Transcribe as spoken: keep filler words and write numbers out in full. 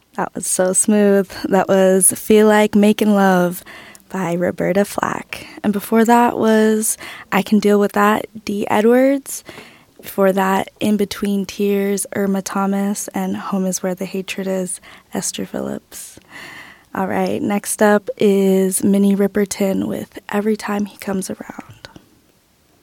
That was so smooth. That was Feel Like Making Love by Roberta Flack. And before that was I Can Deal With That, Dee Edwards. Before that, In Between Tears, Irma Thomas, and Home Is Where the Hatred Is, Esther Phillips. All right, next up is Minnie Riperton with Every Time He Comes Around.